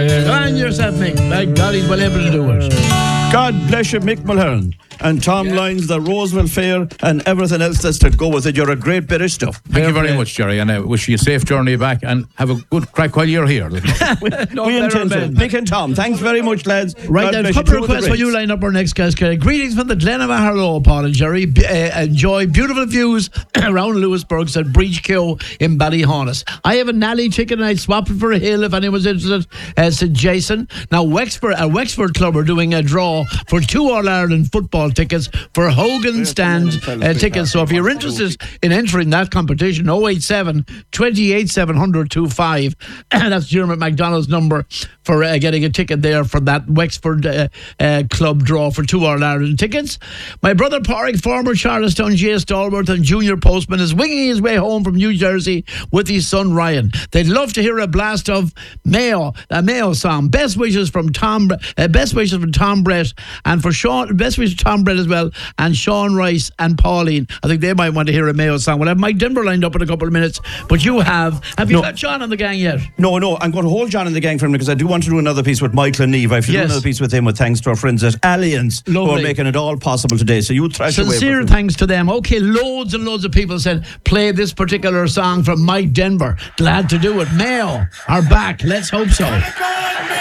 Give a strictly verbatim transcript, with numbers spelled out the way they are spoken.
Go on yourself, Mick. By God, he's well able to do it. God bless you, Mick Mulhern. And Tom yeah. Lyons, the Roseville Fair, and everything else that's to go with it. You're a great bit of stuff. Thank you very much, Jerry, and I wish you a safe journey back and have a good crack while you're here. we no, we intend to. Mick and Tom, thanks very much, lads. Right, then, a couple of requests when you line up our next guest. Greetings from the Glen of Maharlow, Paul and Jerry. B- uh, enjoy beautiful views around Lewisburg, said Breach Keogh in Ballyhonus. I have a Nally chicken and I'd swap it for a hill if anyone's interested, uh, said Jason. Now, Wexford, a Wexford club are doing a draw for two All-Ireland football tickets for Hogan Stand uh, tickets. So if you're interested in entering that competition, oh eight seven, two eight seven zero zero two five. That's Dermot MacDonald's number for uh, getting a ticket there for that Wexford uh, uh, club draw for two All-Ireland tickets. My brother Pádraig, former Charlestown J. Stalwart and junior postman, is winging his way home from New Jersey with his son Ryan. They'd love to hear a blast of Mayo, a Mayo song. Best wishes from Tom. Uh, best wishes from Tom Brett and for Sean. Best wishes to Tom Brett as well, and Sean Rice and Pauline. I think they might want to hear a Mayo song. We'll have Mike Denver lined up in a couple of minutes, but you have have you no. got John on the gang yet? No, no, I'm going to hold John in the gang for him because I do want to do another piece with Michael and Neve. I have to yes. do another piece with him with thanks to our friends at Allianz Lovely. who are making it all possible today. So you thrash away. Sincere thanks to them. Okay, loads and loads of people said play this particular song from Mike Denver. Glad to do it. Mayo are back. Let's hope so.